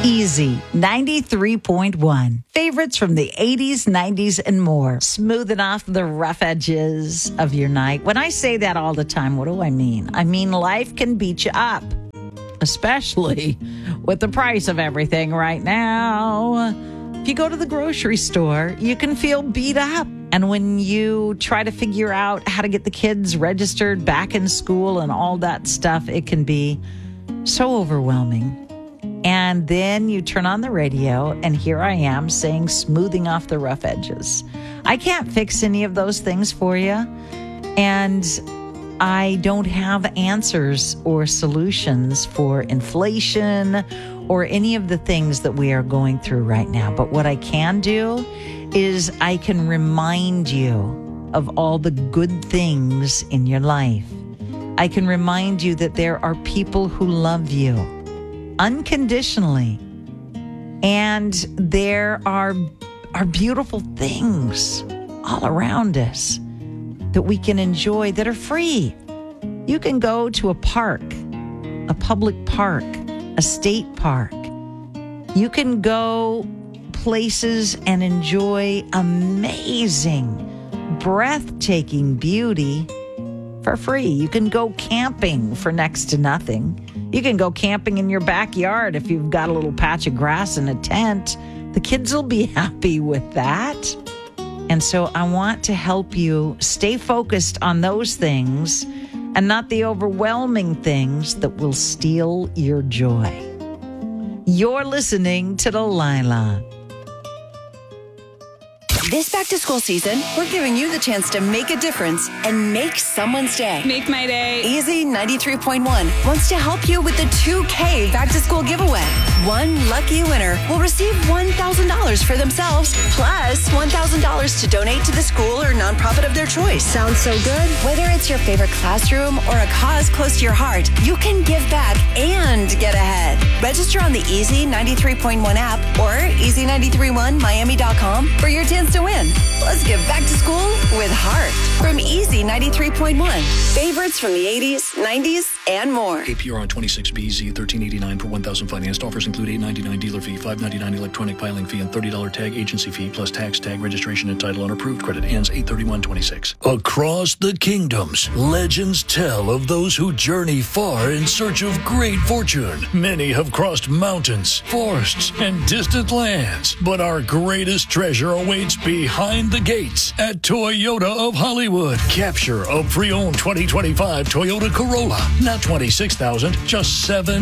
Easy 93.1. Favorites from the 80s, 90s, and more. Smoothing off the rough edges of your night. When I say that all the time, what do I mean? I mean life can beat you up, especially with the price of everything right now. If you go to the grocery store, you can feel beat up. And when you try to figure out how to get the kids registered back in school and all that stuff, it can be so overwhelming. And then you turn on the radio, and here I am saying smoothing off the rough edges. I can't fix any of those things for you, and I don't have answers or solutions for inflation or any of the things that we are going through right now. But what I can do is I can remind you of all the good things in your life. I can remind you that there are people who love you unconditionally, and there are beautiful things all around us that we can enjoy that are free. You can go to a park, a public park, a state park. You can go places and enjoy amazing, breathtaking beauty for free. You can go camping for next to nothing. You can go camping in your backyard if you've got a little patch of grass and a tent. The kids will be happy with that. And so I want to help you stay focused on those things and not the overwhelming things that will steal your joy. You're listening to Delilah. This back-to-school season, we're giving you the chance to make a difference and make someone's day. Make my day. Easy 93.1 wants to help you with the 2K back-to-school giveaway. One lucky winner will receive $1,000 for themselves, plus $1,000 to donate to the school or nonprofit of their choice. Sounds so good. Whether it's your favorite classroom or a cause close to your heart, you can give back and get ahead. Register on the Easy 93.1 app or easy931miami.com for your chance to win. Let's get back to school with heart. From Easy 93.1. Favorites from the 80s, 90s, and more. APR on 26BZ, $13.89 per 1,000 financed. Offers include $8.99 dealer fee, $5.99 electronic filing fee, and $30 tag agency fee, plus tax, tag, registration, and title on approved credit. Ends 8/31/26. Across the kingdoms, legends tell of those who journey far in search of great fortune. Many have crossed mountains, forests, and distant lands. But our greatest treasure awaits behind the gates at Toyota of Hollywood. Capture a pre-owned 2025 Toyota Corolla. Not $26,000, just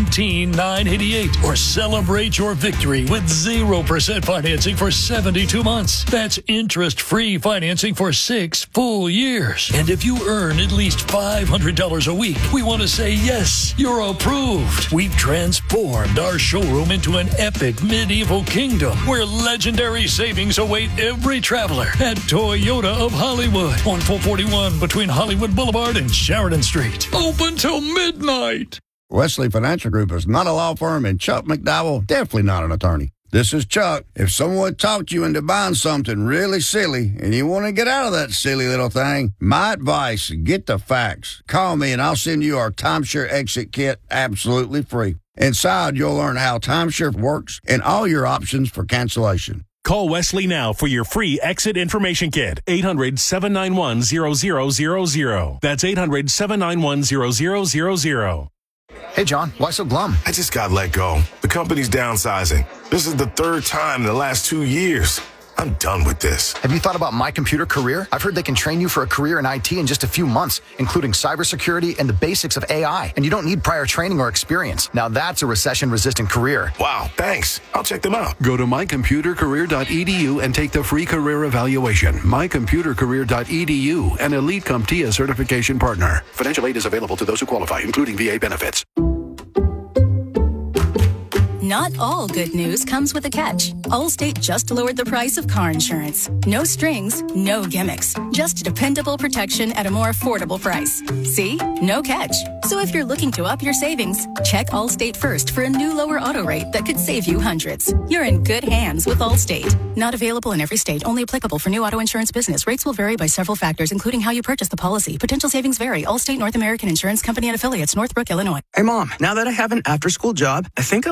$17,988. Or celebrate your victory with 0% financing for 72 months. That's interest-free financing for 6 full years. And if you earn at least $500 a week, we want to say, yes, you're approved. We've transformed our showroom into an epic medieval kingdom where legendary savings await every traveler at Toyota of Hollywood on 441 between Hollywood Boulevard and Sheridan Street. Open till midnight. Wesley Financial Group is not a law firm, and Chuck McDowell definitely not an attorney. This is Chuck. If someone talked you into buying something really silly and you want to get out of that silly little thing, my advice, get the facts. Call me and I'll send you our timeshare exit kit absolutely free. Inside, you'll learn how timeshare works and all your options for cancellation. Call Wesley now for your free exit information kit. 800-791-0000. That's 800-791-0000. Hey, John, why so glum? I just got let go. The company's downsizing. This is the third time in the last 2 years. I'm done with this. Have you thought about My Computer Career? I've heard they can train you for a career in IT in just a few months, including cybersecurity and the basics of AI. And you don't need prior training or experience. Now that's a recession-resistant career. Wow, thanks. I'll check them out. Go to mycomputercareer.edu and take the free career evaluation. mycomputercareer.edu, an Elite CompTIA certification partner. Financial aid is available to those who qualify, including VA benefits. Not all good news comes with a catch. Allstate just lowered the price of car insurance. No strings, no gimmicks. Just dependable protection at a more affordable price. See? No catch. So if you're looking to up your savings, check Allstate first for a new lower auto rate that could save you hundreds. You're in good hands with Allstate. Not available in every state. Only applicable for new auto insurance business. Rates will vary by several factors, including how you purchase the policy. Potential savings vary. Allstate North American Insurance Company and affiliates, Northbrook, Illinois. Hey, Mom, now that I have an after-school job, I think I want to buy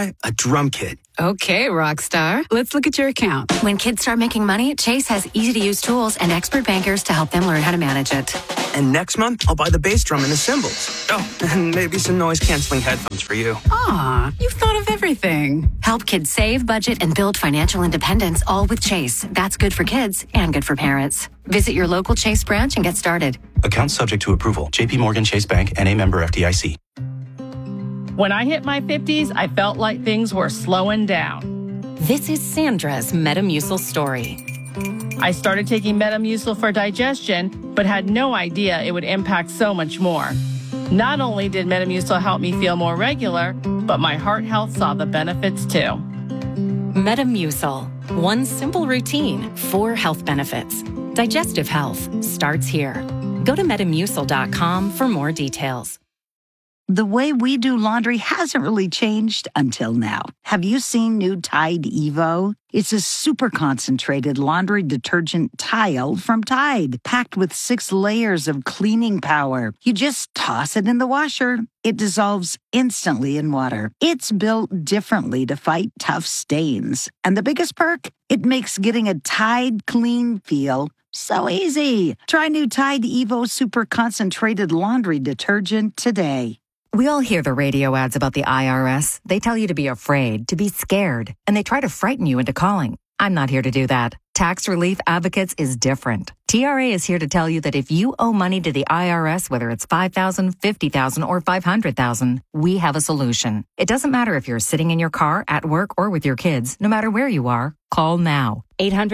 buy a drum kit. Okay, Rockstar. Let's look at your account. When kids start making money, Chase has easy-to-use tools and expert bankers to help them learn how to manage it. And next month, I'll buy the bass drum and the cymbals. Oh, and maybe some noise-canceling headphones for you. Aw, you've thought of everything. Help kids save, budget, and build financial independence, all with Chase. That's good for kids and good for parents. Visit your local Chase branch and get started. Account subject to approval. JP Morgan Chase Bank, N.A. member FDIC. When I hit my 50s, I felt like things were slowing down. This is Sandra's Metamucil story. I started taking Metamucil for digestion, but had no idea it would impact so much more. Not only did Metamucil help me feel more regular, but my heart health saw the benefits too. Metamucil. One simple routine, 4 health benefits. Digestive health starts here. Go to Metamucil.com for more details. The way we do laundry hasn't really changed until now. Have you seen new Tide Evo? It's a super concentrated laundry detergent tile from Tide, packed with 6 layers of cleaning power. You just toss it in the washer. It dissolves instantly in water. It's built differently to fight tough stains. And the biggest perk? It makes getting a Tide clean feel so easy. Try new Tide Evo Super Concentrated Laundry Detergent today. We all hear the radio ads about the IRS. They tell you to be afraid, to be scared, and they try to frighten you into calling. I'm not here to do that. Tax Relief Advocates is different. TRA is here to tell you that if you owe money to the IRS, whether it's $5,000, $50,000, or $500,000, we have a solution. It doesn't matter if you're sitting in your car, at work, or with your kids. No matter where you are, call now.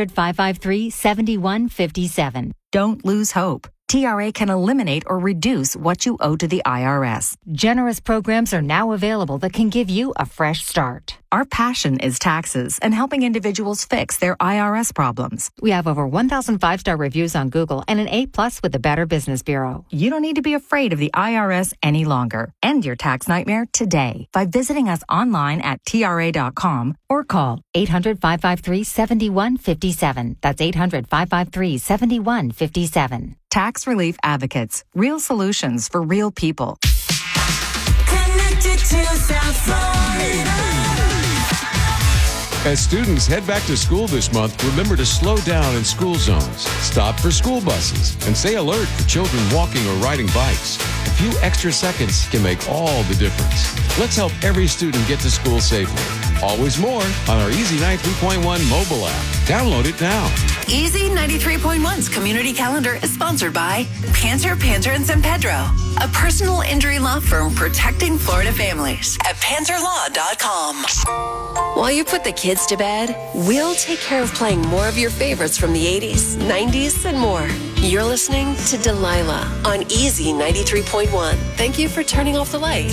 800-553-7157. Don't lose hope. TRA can eliminate or reduce what you owe to the IRS. Generous programs are now available that can give you a fresh start. Our passion is taxes and helping individuals fix their IRS problems. We have over 1,000 5-star reviews on Google and an A+ with the Better Business Bureau. You don't need to be afraid of the IRS any longer. End your tax nightmare today by visiting us online at TRA.com or call 800-553-7157. That's 800-553-7157. Tax Relief Advocates. Real solutions for real people. Connected to South Florida. As students head back to school this month, remember to slow down in school zones, stop for school buses, and stay alert for children walking or riding bikes. A few extra seconds can make all the difference. Let's help every student get to school safely. Always more on our Easy 93.1 mobile app. Download it now. Easy 93.1's community calendar is sponsored by Panter, and San Pedro, a personal injury law firm protecting Florida families at PanterLaw.com. While you put the kids to bed, we'll take care of playing more of your favorites from the 80s, 90s, and more. You're listening to Delilah on Easy 93.1. Thank you for turning off the light.